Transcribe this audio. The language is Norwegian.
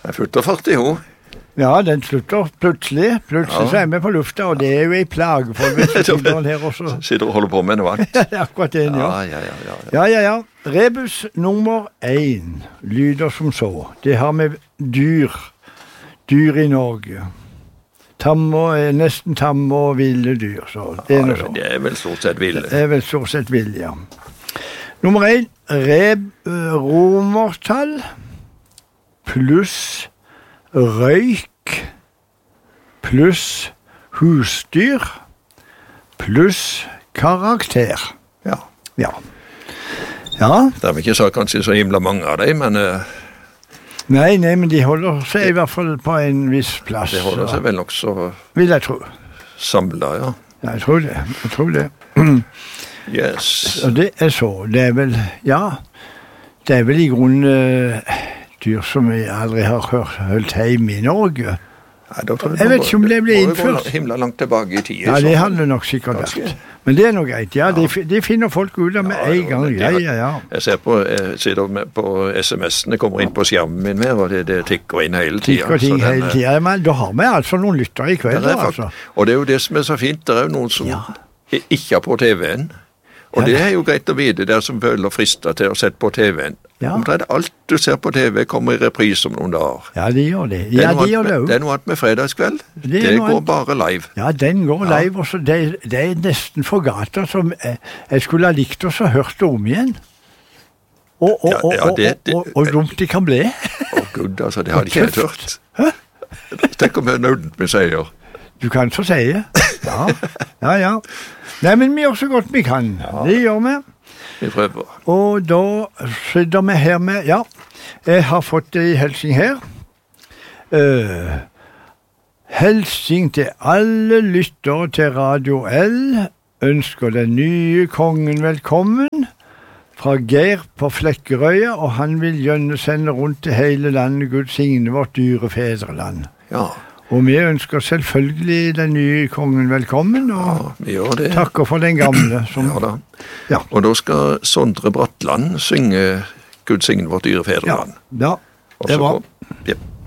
Jeg flytter 40 år. Ja, den slutter plutselig. Plutselig så er vi på lufta, og det er jo en plage for hvis vi sitter her også. Sitter og holder på med noe annet. Ja, det er akkurat det, ja. Ja. Rebus nummer 1 lyder som så. Det har med dyr i Norge. Nesten tamme og ville dyr, så det er noe sånn. Det er vel stort sett ville. Det er vel stort sett ville, ja. Nummer 1, romertall pluss røyk pluss husdyr pluss karakter. Ja. Ja. Det har vi ikke sagt kanskje så himla mange av dem, men... Nei, men de holder seg i hvert fall på en viss plass. De holder seg vel nok så... Vil jeg tro. Samlet, ja. Ja, jeg tror det. Yes. Og det er så, det er vel i grunnen dyr som vi aldri har hørt hjemme i Norge. Nei, jeg vet ikke om det ble innført. Himla langt tilbake i tiden. Ja, det hadde nok sikkert vært. Men det er nok greit, ja. De finner folk ut av med en gang. Ja. Jeg sitter på SMS-ene, kommer inn på skjermen min mer, og det tikker inn hele tiden. Ja, men da har vi altså noen lyttere i kveld. Altså. Og det er jo det som er så fint, det er jo noen som ikke er på TV-en. Og det er jo greit å vite, der som føler fristet til å sette på TV-en. Ja. Omtrent alt du ser på TV kommer i repris om noen dager. Ja, de gjør det. Det er noe annet med fredagskveld. Det går bare live. Ja, den går live, og så det er nesten for gata som jeg skulle ha likt oss og hørt det om igjen. Og dumt de kan bli. Gud, altså, det har de ikke hørt. Hæ? Tenk om jeg er nødt med seier. Du kan så si det. Ja. Nei, men vi gjør så godt vi kan. Det gjør vi. Vi prøver. Og da sitter vi her med, jeg har fått en hilsing her. Hilsing til alle lyttere til Radio L. Ønsker den nye kongen velkommen. Fra Geir på Flekkerøya, og han vil gjerne sende rundt til hele landet Gud signe vårt dyre fedreland. Ja. Og vi ønsker selvfølgelig den nye kongen velkommen, og vi gjør det. Takker for den gamle. Ja. Og da skal Sondre Bratland synge Gud signe vårt dyre fedreland. Ja, det var. Ja.